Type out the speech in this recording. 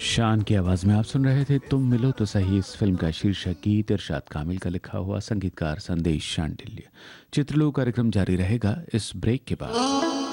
शान की आवाज़ में आप सुन रहे थे तुम मिलो तो सही। इस फिल्म का शीर्षक गीत इरशाद कामिल का लिखा हुआ, संगीतकार संदेश शांडिल्य। चित्रलोक कार्यक्रम जारी रहेगा इस ब्रेक के बाद।